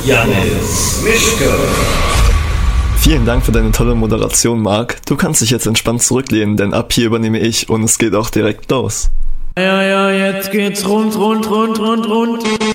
Janis Mischke. Vielen Dank für deine tolle Moderation, Marc. Du kannst dich jetzt entspannt zurücklehnen, denn ab hier übernehme ich und es geht auch direkt los. Ja, jetzt geht's rund.